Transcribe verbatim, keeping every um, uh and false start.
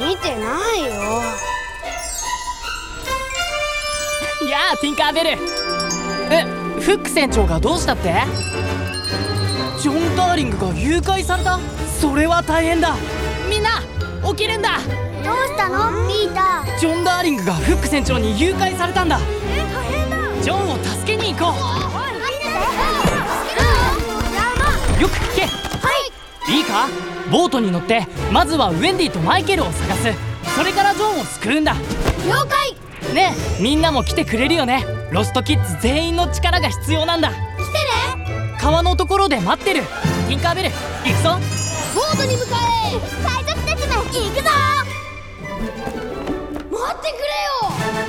見てないよ。 やあティンカーベル。え、フック船長がどうしたって？ジョン・ダーリングが誘拐された？それは大変だ。みんな起きるんだ。 どうしたのピーター？ ジョン・ダーリングがフック船長に誘拐されたんだ。 え、大変だ。 ジョンを助けに行こう。 待ってて。 よく聞け。 はい。 いいか、ボートに乗ってまずはウェンディとマイケルを探す。それからジョンを救うんだ。 了解。 ねえ、みんなも来てくれるよね。ロストキッズ全員の力が必要なんだ。 来てね。 川のところで待ってる。ティンカーベル、行くぞ。 ボートに向かえ。海賊たちめ行くぞ。待ってくれよ。